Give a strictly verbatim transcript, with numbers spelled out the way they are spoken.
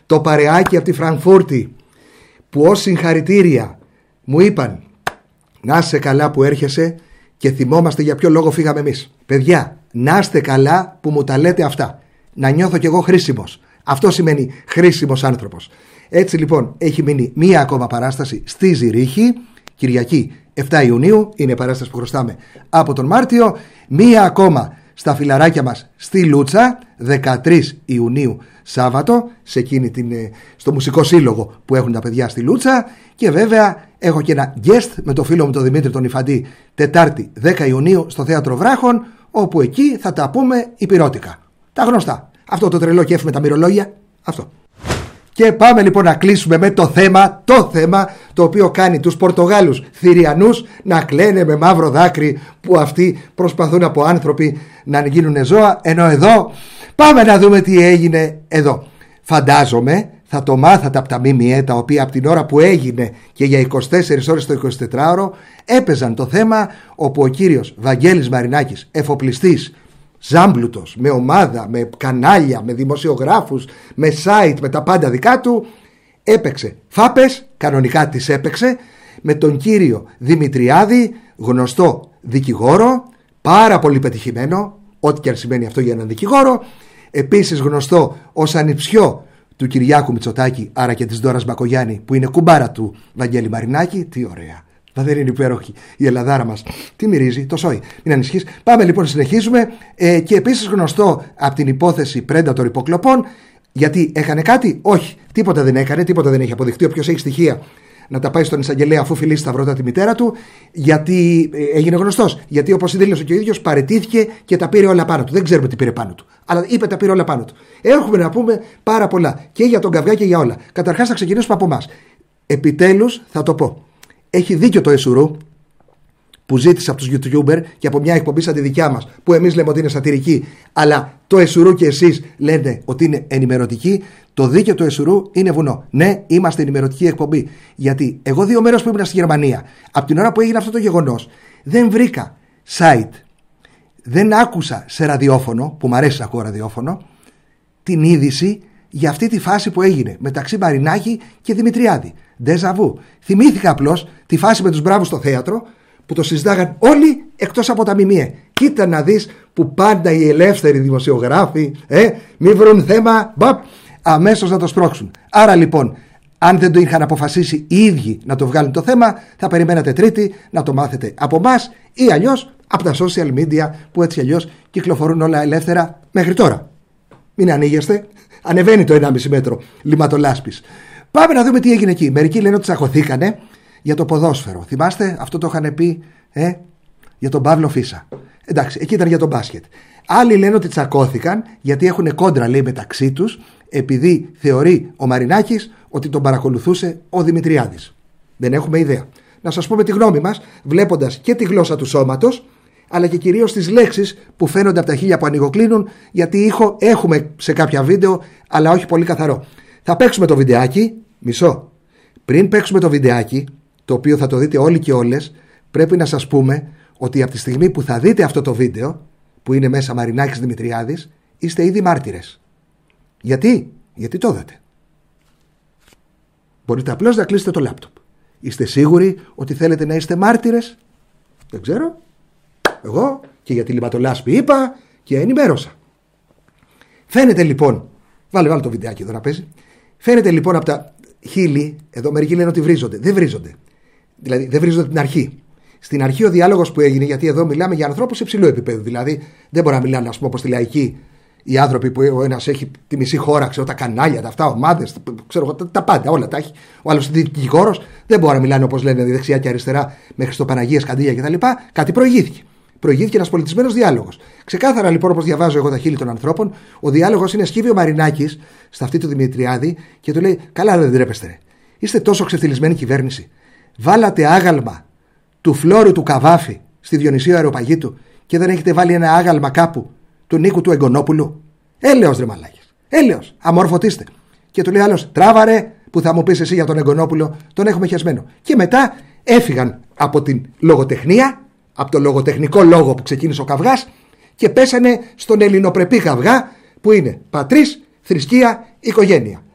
το παρεάκι από τη Φραγκφούρτη που ως συγχαρητήρια μου είπαν να είσαι καλά που έρχεσαι και θυμόμαστε για ποιο λόγο φύγαμε εμείς. Παιδιά, να είστε καλά που μου τα λέτε αυτά. Να νιώθω κι εγώ χρήσιμος. Αυτό σημαίνει χρήσιμος άνθρωπος. Έτσι λοιπόν έχει μείνει μία ακόμα παράσταση στη Ζηρίχη, Κυριακή επτά Ιουνίου, είναι παράσταση που χρωστάμε από τον Μάρτιο. Μία ακόμα στα φιλαράκια μας στη Λούτσα, δεκατρείς Ιουνίου Σάββατο, σε εκείνη την, στο μουσικό σύλλογο που έχουν τα παιδιά στη Λούτσα. Και βέβαια έχω και ένα guest με το φίλο μου τον Δημήτρη τον Ιφαντή, Τετάρτη δέκα Ιουνίου στο Θέατρο Βράχων, όπου εκεί θα τα πούμε υπηρώτικα. Τα γνωστά. Αυτό το τρελό κέφι με τα μυρολόγια. Αυτό. Και πάμε λοιπόν να κλείσουμε με το θέμα, το θέμα το οποίο κάνει τους Πορτογάλους Θηριανούς να κλαίνε με μαύρο δάκρυ που αυτοί προσπαθούν από άνθρωποι να γίνουν ζώα, ενώ εδώ πάμε να δούμε τι έγινε εδώ. Φαντάζομαι θα το μάθατε από τα ΜΜΕ, τα οποία από την ώρα που έγινε και για είκοσι τέσσερις ώρες το εικοσιτετράωρο έπαιζαν το θέμα, όπου ο κύριος Βαγγέλης Μαρινάκης, εφοπλιστής, ζάμπλουτος, με ομάδα, με κανάλια, με δημοσιογράφους, με site, με τα πάντα δικά του, έπαιξε φάπες, κανονικά τις έπαιξε, με τον κύριο Δημητριάδη, γνωστό δικηγόρο, πάρα πολύ πετυχημένο, ό,τι και αν σημαίνει αυτό για έναν δικηγόρο, επίσης γνωστό ως ανιψιό του Κυριάκου Μητσοτάκη, άρα και της Ντόρας Μπακογιάννη, που είναι κουμπάρα του Βαγγέλη Μαρινάκη. Τι ωραία. Μα δεν είναι υπέροχη η Ελλαδάρα μας? Τι μυρίζει, το σόι. Μην ανησυχείς. Πάμε λοιπόν, συνεχίζουμε. Ε, και επίσης γνωστό από την υπόθεση Predator υποκλοπών. Γιατί έκανε κάτι? Όχι, τίποτα δεν έκανε, τίποτα δεν έχει αποδειχτεί. Όποιος έχει στοιχεία να τα πάει στον εισαγγελέα αφού φιλήσει σταυρωτά τη μητέρα του. Γιατί ε, έγινε γνωστός. Γιατί όπως δήλωσε και ο ίδιος, παραιτήθηκε και τα πήρε όλα πάνω του. Δεν ξέρουμε τι πήρε πάνω του. Αλλά είπε τα πήρε όλα πάνω του. Έχουμε να πούμε πάρα πολλά και για τον καυγά και για όλα. Καταρχάς θα ξεκινήσουμε από εμάς. Επιτέλους θα το πω. Έχει δίκιο το Εσουρού που ζήτησε από τους YouTuber και από μια εκπομπή σαν τη δικιά μας, που εμείς λέμε ότι είναι σατυρική, αλλά το Εσουρού και εσείς λένε ότι είναι ενημερωτική. Το δίκαιο του Εσουρού είναι βουνό. Ναι, είμαστε ενημερωτική εκπομπή. Γιατί εγώ δύο μέρες που ήμουν στη Γερμανία, από την ώρα που έγινε αυτό το γεγονός, δεν βρήκα site, δεν άκουσα σε ραδιόφωνο, που μου αρέσει να ακούω ραδιόφωνο, την είδηση για αυτή τη φάση που έγινε μεταξύ Μαρινάκη και Δημητριάδη. Ντεζαβού. Θυμήθηκα απλώς τη φάση με τους μπράβους στο θέατρο που το συζητάγαν όλοι εκτός από τα ΜΜΕ. Κοίτα να δεις που πάντα οι ελεύθεροι δημοσιογράφοι ε, μη βρουν θέμα, μπαπ, αμέσως να το σπρώξουν. Άρα λοιπόν, αν δεν το είχαν αποφασίσει οι ίδιοι να το βγάλουν το θέμα, θα περιμένατε Τρίτη να το μάθετε από εμάς ή αλλιώς από τα social media που έτσι αλλιώς κυκλοφορούν όλα ελεύθερα μέχρι τώρα. Μην ανοίγεστε. Ανεβαίνει το ενάμιση μέτρο λιματολάσπης. Πάμε να δούμε τι έγινε εκεί. Μερικοί λένε ότι τσακωθήκανε για το ποδόσφαιρο. Θυμάστε, αυτό το είχαν πει ε, για τον Παύλο Φίσα. Εντάξει, εκεί ήταν για τον μπάσκετ. Άλλοι λένε ότι τσακώθηκαν γιατί έχουν κόντρα, λέει, μεταξύ τους, επειδή θεωρεί ο Μαρινάκης ότι τον παρακολουθούσε ο Δημητριάδης. Δεν έχουμε ιδέα. Να σας πούμε τη γνώμη μας, βλέποντας και τη γλώσσα του σώματος, αλλά και κυρίως τις λέξεις που φαίνονται από τα χείλια που ανοιγοκλίνουν, γιατί ήχο έχουμε σε κάποια βίντεο, αλλά όχι πολύ καθαρό. Θα παίξουμε το βιντεάκι, μισό. Πριν παίξουμε το βιντεάκι, το οποίο θα το δείτε όλοι και όλες, πρέπει να σας πούμε ότι από τη στιγμή που θα δείτε αυτό το βίντεο, που είναι μέσα Μαρινάκης Δημητριάδης, είστε ήδη μάρτυρες. Γιατί? Γιατί το είδατε. Μπορείτε απλώς να κλείσετε το λάπτοπ. Είστε σίγουροι ότι θέλετε να είστε μάρτυρες? Δεν ξέρω. Εγώ και για τη λιματολάσπη είπα και ενημέρωσα. Φαίνεται λοιπόν, βάλε βάλε το βιντεάκι εδώ να παίζει. Φαίνεται λοιπόν από τα χείλη, εδώ μερικοί λένε ότι βρίζονται. Δεν βρίζονται. Δηλαδή δεν βρίζονται την αρχή. Στην αρχή ο διάλογος που έγινε, γιατί εδώ μιλάμε για ανθρώπους υψηλού επίπεδου. Δηλαδή δεν μπορεί να μιλάνε, ας πούμε, όπως στη λαϊκή οι άνθρωποι που ο ένας έχει τη μισή χώρα, ξέρω, τα κανάλια, τα αυτά, ομάδες, ξέρω, τα, τα πάντα, όλα τα έχει. Ο άλλος δικηγόρος δεν μπορεί να μιλάνε όπως λένε δεξιά και αριστερά με Χριστοπαναγίες, Καντήλια κτλ. Κάτι προηγήθηκε. Προηγήθηκε ένας πολιτισμένος διάλογος. Ξεκάθαρα λοιπόν, όπως διαβάζω εγώ τα χείλη των ανθρώπων, ο διάλογος είναι σκύβει ο Μαρινάκης στα αυτή του Δημητριάδη και του λέει: καλά, δεν ντρέπεστε, ρε. Είστε τόσο ξεφτυλισμένη κυβέρνηση. Βάλατε άγαλμα του Φλόρου του Καβάφη στη Διονυσίου Αεροπαγίτου και δεν έχετε βάλει ένα άγαλμα κάπου του Νίκου του Εγκονόπουλου. Έλεος, ρε μαλάκες. Έλεος. Αμορφωτήστε. Και του λέει άλλος: τράβαρε που θα μου πεις εσύ για τον Εγκονόπουλο, τον έχουμε χεσμένο. Και μετά έφυγαν από την λογοτεχνία, από το λογοτεχνικό λόγο που ξεκίνησε ο καυγάς και πέσανε στον ελληνοπρεπή καυγά που είναι πατρίς, θρησκεία, οικογένεια.